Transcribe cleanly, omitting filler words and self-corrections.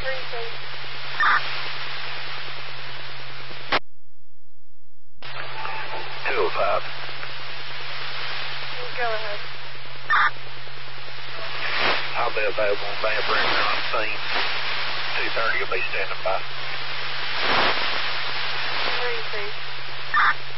Briefing. 205. Go ahead. I'll be available on Van Brinker on scene. 2:30 will be standing by. Briefing.